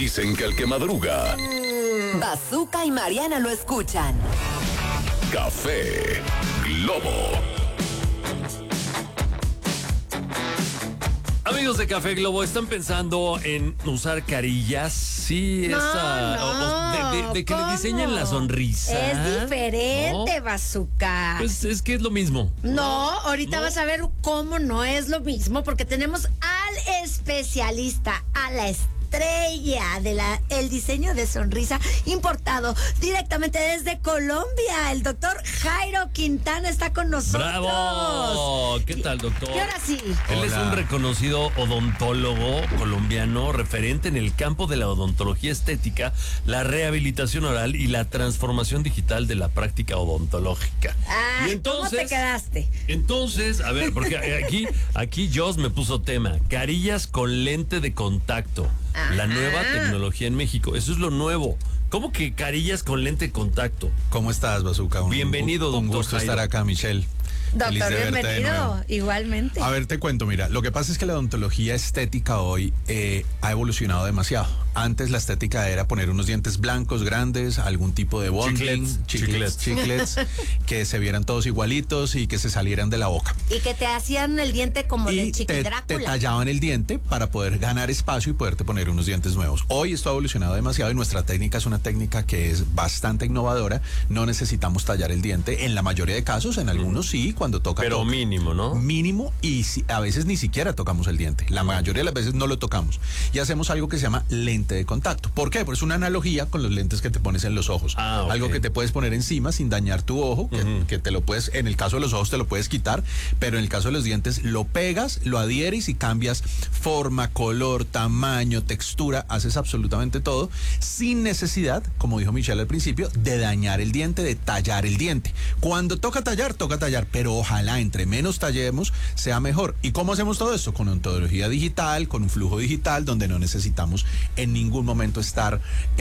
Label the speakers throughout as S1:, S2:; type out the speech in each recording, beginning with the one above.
S1: Dicen que el que madruga,
S2: Bazooka y Mariana lo escuchan.
S1: Café Globo.
S3: Amigos de Café Globo, ¿están pensando en usar carillas? Sí, de que le diseñen la sonrisa.
S4: Es diferente, ¿no? Bazooka.
S3: Pues es que es lo mismo.
S4: No, ahorita vas a ver cómo no es lo mismo, porque tenemos al especialista, a la estrella el diseño de sonrisa importado directamente desde Colombia. El doctor Jairo Quintana está con nosotros.
S3: ¡Bravo! ¿Qué tal, doctor?
S4: Y ahora sí.
S3: Él es un reconocido odontólogo colombiano, referente en el campo de la odontología estética, la rehabilitación oral y la transformación digital de la práctica odontológica.
S4: Ah,
S3: y entonces,
S4: ¿cómo te quedaste?
S3: Entonces, a ver, porque aquí Joss me puso tema, carillas con lente de contacto.
S4: Ajá.
S3: La nueva tecnología en México. Eso es lo nuevo. ¿Cómo que carillas con lente de contacto?
S5: ¿Cómo estás, Bazooka?
S3: Bienvenido, doctor.
S5: Un gusto
S3: Jairo.
S5: estar acá, Michelle. Feliz
S4: Doctor,
S5: de verte de nuevo.
S4: bienvenido, igualmente.
S5: A ver, te cuento, mira, lo que pasa es que la odontología estética hoy ha evolucionado demasiado. Antes la estética era poner unos dientes blancos, grandes, algún tipo de bonding, chiclets, que se vieran todos igualitos y que se salieran de la boca.
S4: Y que te hacían el diente como de
S5: Y
S4: Chiqui Drácula.
S5: te tallaban el diente para poder ganar espacio y poderte poner unos dientes nuevos. Hoy esto ha evolucionado demasiado y nuestra técnica es una técnica que es bastante innovadora. No necesitamos tallar el diente en la mayoría de casos, en algunos sí, cuando toca.
S3: Pero mínimo, ¿no?
S5: Mínimo, y a veces ni siquiera tocamos el diente. La mayoría de las veces no lo tocamos. Y hacemos algo que se llama lente de contacto. ¿Por qué? Porque es una analogía con los lentes que te pones en los ojos.
S3: Okay.
S5: Algo que te puedes poner encima sin dañar tu ojo, que te lo puedes, en el caso de los ojos te lo puedes quitar, pero en el caso de los dientes lo pegas, lo adhieres y cambias forma, color, tamaño, textura, haces absolutamente todo sin necesidad, como dijo Michelle al principio, de dañar el diente, de tallar el diente. Cuando toca tallar, pero ojalá entre menos tallemos sea mejor. ¿Y cómo hacemos todo esto? Con odontología digital, con un flujo digital donde no necesitamos en ningún momento estar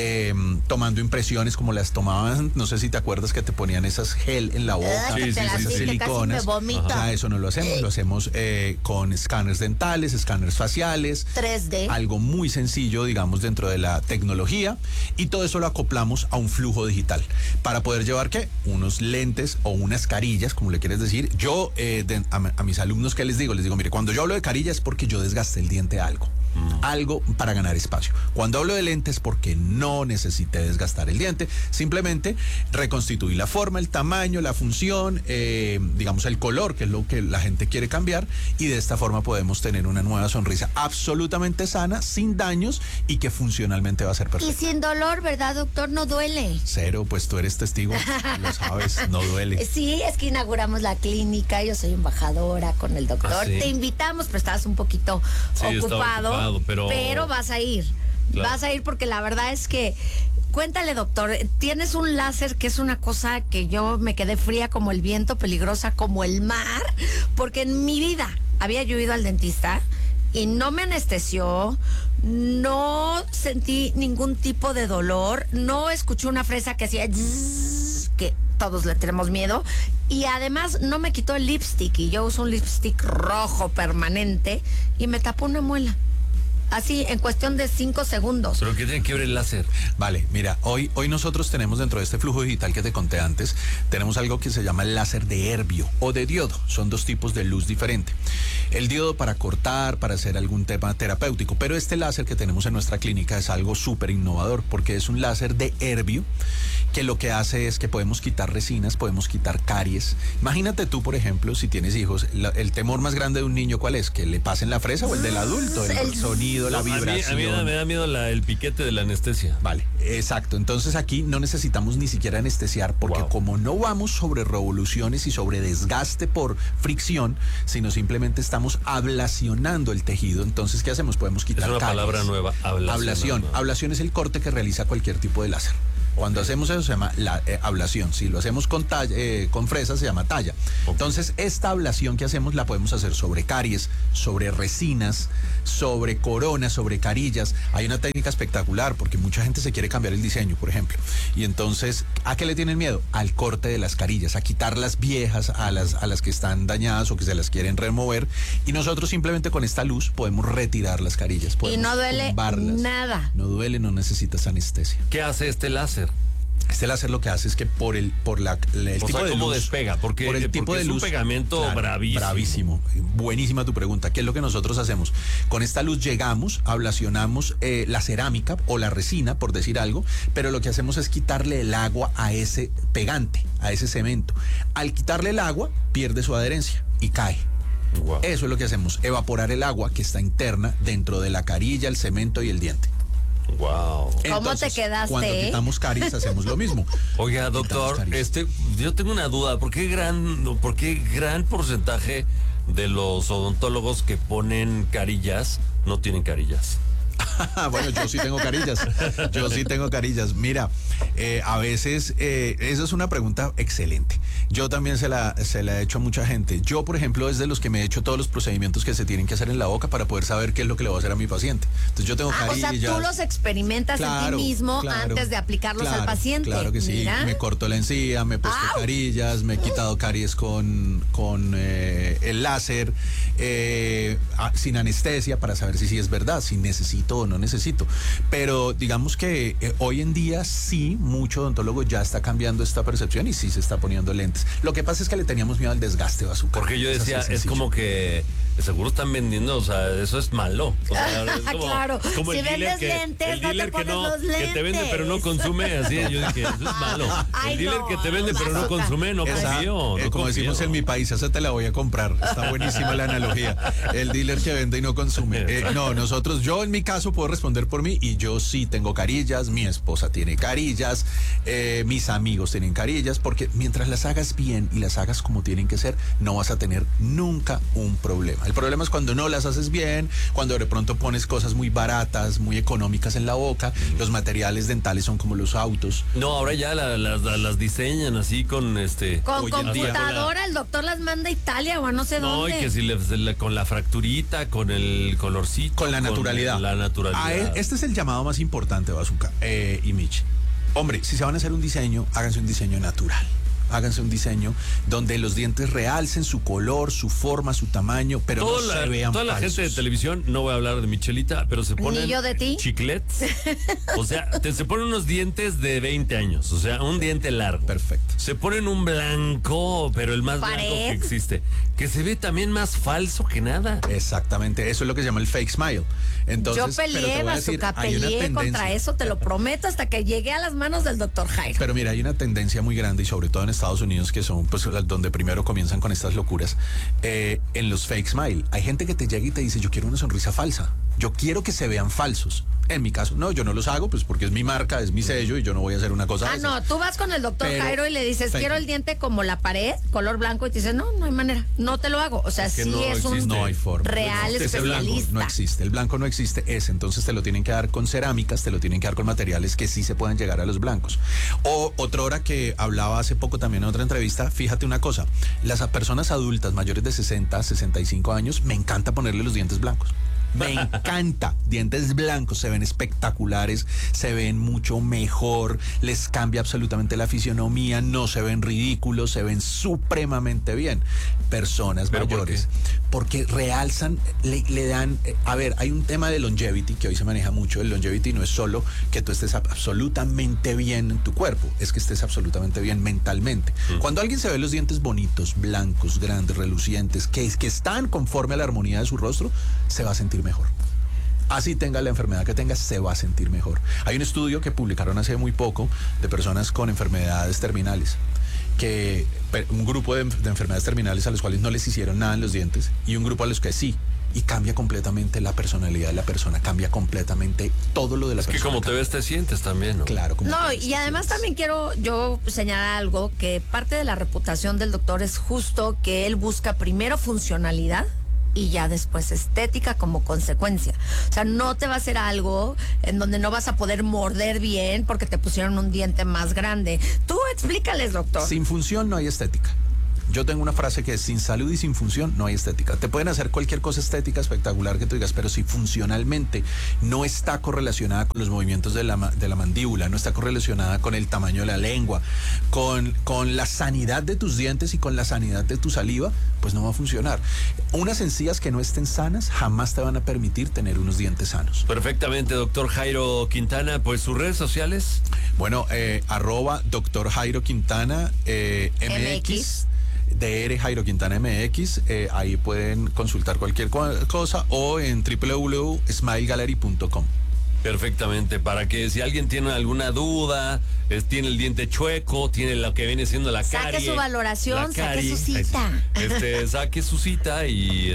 S5: tomando impresiones como las tomaban, no sé si te acuerdas que te ponían esas gel en la boca, esas siliconas. Eso no lo hacemos con escáneres dentales, escáneres faciales,
S4: 3D,
S5: algo muy sencillo, digamos, dentro de la tecnología, y todo eso lo acoplamos a un flujo digital para poder llevar ¿qué? Unos lentes o unas carillas, como le quieres decir. Yo a mis alumnos, ¿qué les digo? Les digo, mire, cuando yo hablo de carillas es porque yo desgasté el diente algo para ganar espacio. Cuando hablo de lentes porque no necesité desgastar el diente, simplemente reconstituí la forma, el tamaño, la función, digamos el color, que es lo que la gente quiere cambiar, y de esta forma podemos tener una nueva sonrisa absolutamente sana, sin daños y que funcionalmente va a ser perfecta.
S4: Y sin dolor, ¿verdad, doctor? No duele.
S5: Cero, pues tú eres testigo, lo sabes, no duele.
S4: Sí, es que inauguramos la clínica, yo soy embajadora con el doctor.
S3: ¿Ah, sí?
S4: Te invitamos, pero estabas un poquito ocupado. Pero vas a ir. Claro. Vas a ir porque la verdad es que, cuéntale, doctor, tienes un láser que es una cosa que yo me quedé fría como el viento, peligrosa como el mar, porque en mi vida había yo ido al dentista y no me anestesió, no sentí ningún tipo de dolor, no escuché una fresa que hacía zzz, que todos le tenemos miedo, y además no me quitó el lipstick, y yo uso un lipstick rojo permanente y me tapó una muela. Así, en cuestión de 5 segundos.
S3: ¿Pero qué tiene que ver el láser?
S5: Vale, mira, hoy nosotros tenemos dentro de este flujo digital que te conté antes, tenemos algo que se llama el láser de herbio o de diodo. Son dos tipos de luz diferente. El diodo para cortar, para hacer algún tema terapéutico, pero este láser que tenemos en nuestra clínica es algo súper innovador porque es un láser de herbio que lo que hace es que podemos quitar resinas, podemos quitar caries. Imagínate tú, por ejemplo, si tienes hijos, el temor más grande de un niño, ¿cuál es? ¿Que le pasen la fresa o el del adulto? El sonido, la vibración.
S3: A mí me da miedo el piquete de la anestesia.
S5: Vale, exacto. Entonces aquí no necesitamos ni siquiera anestesiar porque como no vamos sobre revoluciones y sobre desgaste por fricción, sino simplemente estamos ablacionando el tejido. Entonces, ¿qué hacemos? Podemos quitar
S3: caries. Es una palabra nueva, ablación.
S5: Ablación es el corte que realiza cualquier tipo de láser. Cuando hacemos eso se llama ablación. Si lo hacemos con fresa se llama talla. Entonces, esta ablación que hacemos la podemos hacer sobre caries, sobre resinas, sobre coronas, sobre carillas. Hay una técnica espectacular porque mucha gente se quiere cambiar el diseño, por ejemplo. Y entonces, ¿a qué le tienen miedo? Al corte de las carillas, a quitar las viejas, a las que están dañadas o que se las quieren remover. Y nosotros simplemente con esta luz podemos retirar las carillas.
S4: Y no duele tumbarlas. Nada.
S5: No duele, no necesitas anestesia.
S3: ¿Qué hace este láser?
S5: Este láser lo que hace es que por el tipo de
S3: ¿cómo
S5: luz,
S3: despega? Porque
S5: por el tipo de
S3: es
S5: luz,
S3: un pegamento
S5: claro,
S3: bravísimo.
S5: Bravísimo. Buenísima tu pregunta. ¿Qué es lo que nosotros hacemos? Con esta luz llegamos, ablacionamos la cerámica o la resina, por decir algo, pero lo que hacemos es quitarle el agua a ese pegante, a ese cemento. Al quitarle el agua, pierde su adherencia y cae. Wow. Eso es lo que hacemos, evaporar el agua que está interna dentro de la carilla, el cemento y el diente.
S3: Wow.
S4: ¿Cómo Entonces, te quedaste?
S5: Cuando quitamos caries hacemos lo mismo.
S3: Oiga, doctor, yo tengo una duda. ¿Por qué gran porcentaje de los odontólogos que ponen carillas no tienen carillas?
S5: Bueno, yo sí tengo carillas. Mira, a veces, eso es una pregunta excelente. Yo también se la he hecho a mucha gente. Yo, por ejemplo, es de los que me he hecho todos los procedimientos que se tienen que hacer en la boca para poder saber qué es lo que le voy a hacer a mi paciente. Entonces yo tengo carillas.
S4: O sea, tú los experimentas en ti mismo antes de aplicarlos al paciente.
S5: Claro que sí.
S4: Mira.
S5: Me corto la encía, me he puesto carillas, me he quitado caries con el láser, sin anestesia, para saber si es verdad, si necesito o no necesito. Pero digamos que hoy en día sí, mucho odontólogo ya está cambiando esta percepción y sí se está poniendo lentes. Lo que pasa es que le teníamos miedo al desgaste, Bazooka.
S3: Porque yo decía, es como que seguro están vendiendo, o sea, eso es malo. O sea, es como,
S4: claro,
S3: como
S4: si vendes lentes, no te pones los lentes.
S3: Que te vende pero no consume, así. Yo dije, eso es malo. El dealer que te vende pero no consume, no confío.
S5: Como decimos en mi país, esa te la voy a comprar. Está buenísima la analogía. El dealer que vende y no consume. Yo en mi caso puedo responder por mí y yo sí tengo carillas, mi esposa tiene carillas, mis amigos tienen carillas, porque mientras las hagas bien y las hagas como tienen que ser, no vas a tener nunca un problema. El problema es cuando no las haces bien, cuando de pronto pones cosas muy baratas, muy económicas en la boca. Los materiales dentales son como los autos.
S3: No, ahora ya las diseñan así con
S4: con computadora, el doctor las manda a Italia o a no sé dónde.
S3: No, y que con la fracturita, con el colorcito.
S5: Con la naturalidad. Este es el llamado más importante, Bazooka y Mitch. Hombre, si se van a hacer un diseño, háganse un diseño natural. Háganse un diseño donde los dientes realcen su color, su forma, su tamaño, pero no se vean
S3: toda la
S5: falsos.
S3: gente de televisión, no voy a hablar de Michelita, pero se ponen chiclets. O sea, se ponen unos dientes de 20 años, o sea, un diente largo.
S5: Perfecto.
S3: Se ponen un blanco, pero el más blanco que existe, que se ve también más falso que nada.
S5: Exactamente, eso es lo que se llama el fake smile. Entonces,
S4: yo peleé, Bazooka, peleé contra eso, te lo prometo, hasta que llegué a las manos del doctor Jairo.
S5: Pero mira, hay una tendencia muy grande, y sobre todo en Estados Unidos, que son pues donde primero comienzan con estas locuras, en los fake smile. Hay gente que te llega y te dice, yo quiero una sonrisa falsa, yo quiero que se vean falsos. En mi caso, no, yo no los hago, pues porque es mi marca, es mi sello y yo no voy a hacer una cosa.
S4: No, tú vas con el doctor Jairo y le dices, quiero el diente como la pared, color blanco, y te dice, no hay manera, no te lo hago. O sea, sí es un real especialista.
S5: No existe, el blanco no existe, entonces te lo tienen que dar con cerámicas, te lo tienen que dar con materiales que sí se puedan llegar a los blancos. O otra hora que hablaba hace poco también en otra entrevista, fíjate una cosa, las personas adultas mayores de 60, 65 años, me encanta ponerle los dientes blancos. Me encanta, dientes blancos, se ven espectaculares, se ven mucho mejor, les cambia absolutamente la fisionomía, no se ven ridículos, se ven supremamente bien. Personas mayores, porque realzan, le dan, hay un tema de longevity que hoy se maneja mucho. El longevity no es solo que tú estés absolutamente bien en tu cuerpo, es que estés absolutamente bien mentalmente. Cuando alguien se ve los dientes bonitos, blancos, grandes, relucientes, que están conforme a la armonía de su rostro, se va a sentir mejor. Así tenga la enfermedad que tenga, se va a sentir mejor. Hay un estudio que publicaron hace muy poco de personas con enfermedades terminales, un grupo de enfermedades terminales a los cuales no les hicieron nada en los dientes y un grupo a los que sí. Y cambia completamente la personalidad de la persona, cambia completamente todo lo de la persona.
S3: Es que como te ves, te sientes también, ¿no?
S5: Claro.
S4: Y además también quiero yo señalar algo, que parte de la reputación del doctor es justo que él busca primero funcionalidad y ya después estética como consecuencia. O sea, no te va a hacer algo en donde no vas a poder morder bien porque te pusieron un diente más grande. Tú explícales, doctor.
S5: Sin función no hay estética. Yo tengo una frase que es: sin salud y sin función no hay estética. Te pueden hacer cualquier cosa estética espectacular que tú digas, pero si funcionalmente no está correlacionada con los movimientos de la mandíbula, no está correlacionada con el tamaño de la lengua, con la sanidad de tus dientes y con la sanidad de tu saliva, pues no va a funcionar. Unas encías que no estén sanas jamás te van a permitir tener unos dientes sanos.
S3: Perfectamente, doctor Jairo Quintana. Pues sus redes sociales.
S5: Bueno, @Dr. Jairo Quintana MX. DR Jairo Quintana MX, ahí pueden consultar cualquier cosa, o en www.smilegallery.com.
S3: Perfectamente, para que si alguien tiene alguna duda, tiene el diente chueco, tiene lo que viene siendo la carie.
S4: Saque su valoración, saque su cita.
S3: Saque su cita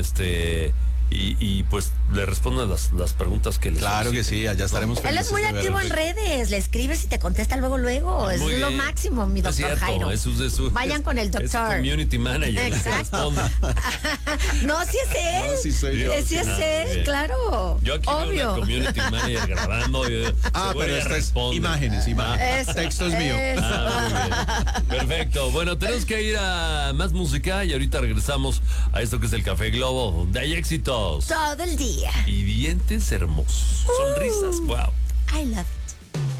S3: y pues le respondan las preguntas que les
S5: Claro que sí, allá estaremos
S4: felices. Él es muy activo en redes, le escribes y te contesta luego. Es lo máximo, mi doctor Jairo. Vayan con el doctor.
S3: Es community manager.
S4: Exacto. No, sí es él.
S5: No, sí soy yo.
S4: Sí es él, claro.
S3: Yo aquí
S4: obvio.
S3: Veo una community manager grabando.
S5: Pero esto es imágenes. Texto es mío.
S3: Perfecto. Bueno, tenemos que ir a más música y ahorita regresamos a esto que es el Café Globo, donde hay éxitos
S4: todo el día
S3: y dientes hermosos, sonrisas, wow.
S4: I love you.